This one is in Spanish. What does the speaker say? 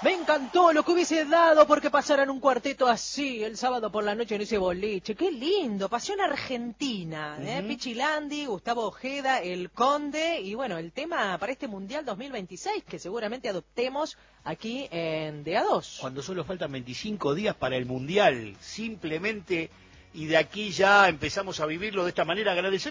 Me encantó lo que hubiese dado porque pasaran un cuarteto así el sábado por la noche en ese boliche. Qué lindo, Pasión Argentina. Pichi Landi, Gustavo Ojeda, El Conde y bueno, el tema para este Mundial 2026 que seguramente adoptemos aquí en DA2. Cuando solo faltan 25 días para el Mundial, simplemente, y de aquí ya empezamos a vivirlo de esta manera. Agradecer